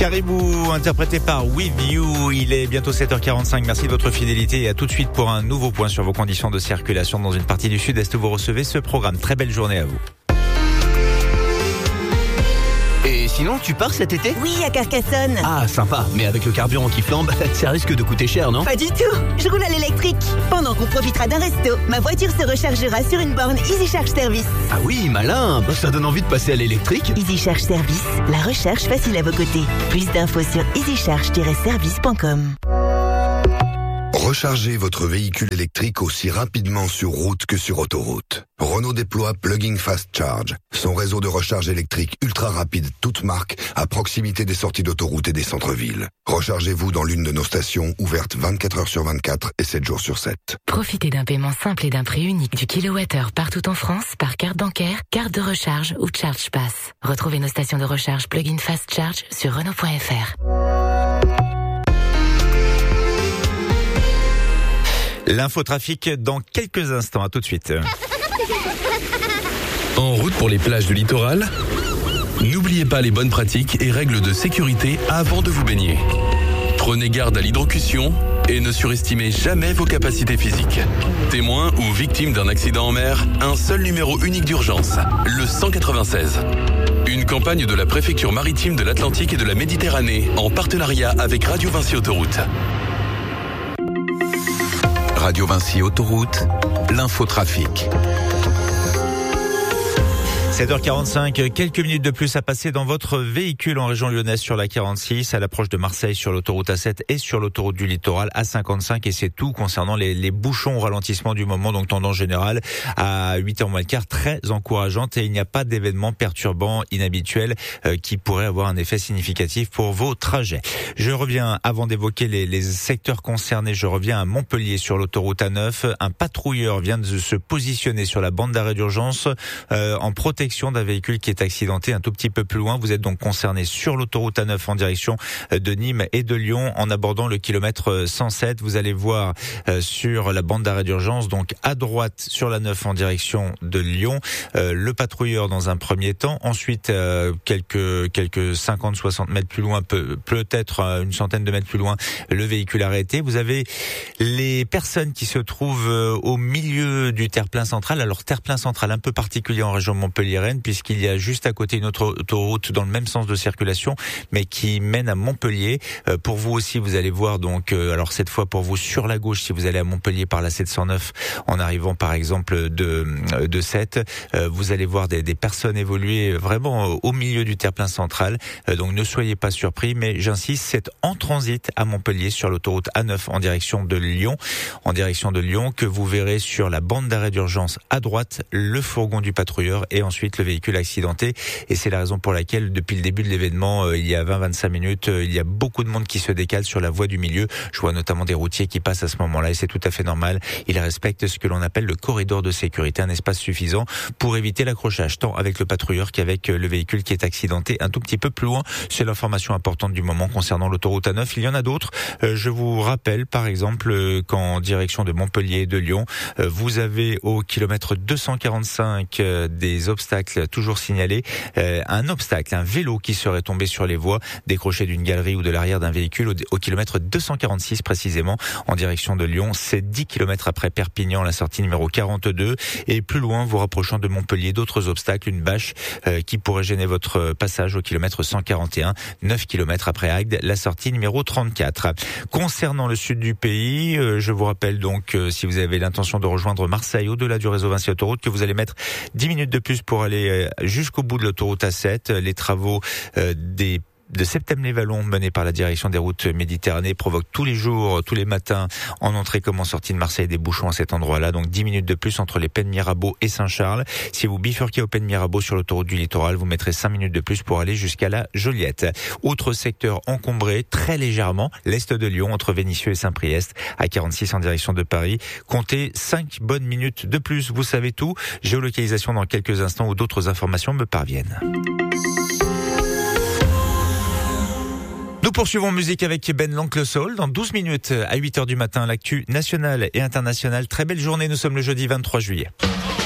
Caribou, interprété par With You. Il est bientôt 7h45. Merci de votre fidélité et à tout de suite pour un nouveau point sur vos conditions de circulation dans une partie du sud-est où vous recevez ce programme. Très belle journée à vous. Et sinon, tu pars cet été ? Oui, à Carcassonne. Ah, sympa. Mais avec le carburant qui flambe, ça risque de coûter cher, non ? Pas du tout. Je roule à l'électrique. Pendant qu'on profitera d'un resto, ma voiture se rechargera sur une borne Easy Charge Service. Ah oui, malin. Ça donne envie de passer à l'électrique. Easy Charge Service, la recharge facile à vos côtés. Plus d'infos sur easycharge-service.com. Rechargez votre véhicule électrique aussi rapidement sur route que sur autoroute. Renault déploie Plug-in Fast Charge, son réseau de recharge électrique ultra rapide toute marque à proximité des sorties d'autoroute et des centres-villes. Rechargez-vous dans l'une de nos stations ouvertes 24 heures sur 24 et 7 jours sur 7. Profitez d'un paiement simple et d'un prix unique du kilowattheure partout en France par carte bancaire, carte de recharge ou Charge Pass. Retrouvez nos stations de recharge Plug-in Fast Charge sur Renault.fr. L'infotrafic dans quelques instants. À tout de suite. En route pour les plages du littoral ? N'oubliez pas les bonnes pratiques et règles de sécurité avant de vous baigner. Prenez garde à l'hydrocution et ne surestimez jamais vos capacités physiques. Témoin ou victime d'un accident en mer, un seul numéro unique d'urgence, le 196. Une campagne de la préfecture maritime de l'Atlantique et de la Méditerranée en partenariat avec Radio Vinci Autoroute. Radio Vinci Autoroute, l'infotrafic. 7h45, quelques minutes de plus à passer dans votre véhicule en région lyonnaise sur la 46, à l'approche de Marseille sur l'autoroute A7 et sur l'autoroute du littoral A55, et c'est tout concernant les bouchons au ralentissement du moment, donc tendance générale à 8h moins le quart, très encourageante, et il n'y a pas d'événements perturbants, inhabituels, qui pourraient avoir un effet significatif pour vos trajets. Je reviens, avant d'évoquer les secteurs concernés, je reviens à Montpellier sur l'autoroute A9. Un patrouilleur vient de se positionner sur la bande d'arrêt d'urgence en protection d'un véhicule qui est accidenté un tout petit peu plus loin. Vous êtes donc concerné sur l'autoroute A9 en direction de Nîmes et de Lyon en abordant le kilomètre 107. Vous allez voir sur la bande d'arrêt d'urgence, donc à droite sur la 9 en direction de Lyon, le patrouilleur dans un premier temps. Ensuite, quelques 50-60 mètres plus loin, peut-être une centaine de mètres plus loin, le véhicule arrêté. Vous avez les personnes qui se trouvent au milieu du terre-plein central. Alors terre-plein central un peu particulier en région Montpellier, puisqu'il y a juste à côté une autre autoroute dans le même sens de circulation, mais qui mène à Montpellier. Pour vous aussi, vous allez voir donc, alors cette fois pour vous sur la gauche, si vous allez à Montpellier par la 709, en arrivant par exemple de 7, vous allez voir des personnes évoluer vraiment au milieu du terre-plein central. Donc ne soyez pas surpris, mais j'insiste, c'est en transit à Montpellier sur l'autoroute A9 en direction de Lyon, que vous verrez sur la bande d'arrêt d'urgence à droite, le fourgon du patrouilleur et ensuite le véhicule accidenté, et c'est la raison pour laquelle depuis le début de l'événement, il y a 20-25 minutes, il y a beaucoup de monde qui se décale sur la voie du milieu. Je vois notamment des routiers qui passent à ce moment-là, et c'est tout à fait normal. Ils respectent ce que l'on appelle le corridor de sécurité, un espace suffisant pour éviter l'accrochage tant avec le patrouilleur qu'avec le véhicule qui est accidenté un tout petit peu plus loin. C'est l'information importante du moment concernant l'autoroute A9. Il y en a d'autres. Je vous rappelle par exemple qu'en direction de Montpellier et de Lyon, vous avez au kilomètre 245 des obstacles toujours signalés, un vélo qui serait tombé sur les voies, décroché d'une galerie ou de l'arrière d'un véhicule au kilomètre 246 précisément en direction de Lyon. C'est 10 km après Perpignan, la sortie numéro 42, et plus loin, vous rapprochant de Montpellier, d'autres obstacles, une bâche qui pourrait gêner votre passage au kilomètre 141, 9 km après Agde, la sortie numéro 34. Concernant le sud du pays, je vous rappelle donc, si vous avez l'intention de rejoindre Marseille au-delà du réseau Vinci Autoroute, que vous allez mettre 10 minutes de plus pour aller jusqu'au bout de l'autoroute A7. Les travaux de Septem-les-Vallons menés par la direction des routes Méditerranée provoquent tous les jours, tous les matins, en entrée comme en sortie de Marseille, des bouchons à cet endroit-là. Donc 10 minutes de plus entre les Pennes Mirabeau et Saint-Charles. Si vous bifurquez aux Pennes Mirabeau sur l'autoroute du littoral, vous mettrez 5 minutes de plus pour aller jusqu'à la Joliette. Autre secteur encombré très légèrement, l'est de Lyon, entre Vénissieux et Saint-Priest, à 46 en direction de Paris. Comptez 5 bonnes minutes de plus, vous savez tout. Géolocalisation dans quelques instants où d'autres informations me parviennent. Nous poursuivons musique avec Ben l'Oncle Soul dans 12 minutes à 8h du matin. L'actu nationale et internationale. Très belle journée, nous sommes le jeudi 23 juillet.